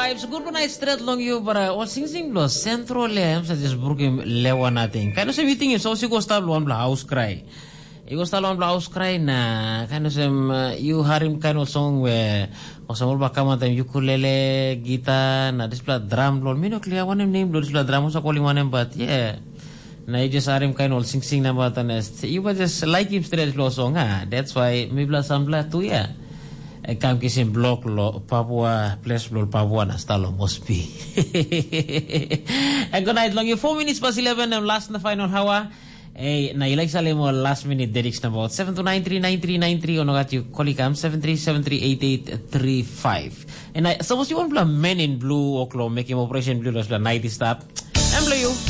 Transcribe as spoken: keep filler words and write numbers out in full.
vibes. Good night straight long you para o sing sing blo central le sa just brukim lewa natin. Kano sa meeting so si ko sta blo bla house cry. Iko sta blo house cry na kano sa you harim kano song we o sa mo ba kama time ukulele guitar na display drum blo mino clear one name blo display drum sa calling one but yeah. Na you just harim kano sing sing na ba tanes. You was just like him straight blo song ha. That's why me bla sam bla tu ya. Kam kisim blok lo Papua place lo Papua na stalo Mosby. And good night long you four minutes past eleven and last na final hawa. Eh na ilike sale mo last minute dedics na about seven two nine three nine three nine three ono gat you kolikam seven three seven three eight eight three five. And I suppose you want play Men in Blue oklo make him Operation Blue lo ninety stop. And blue you.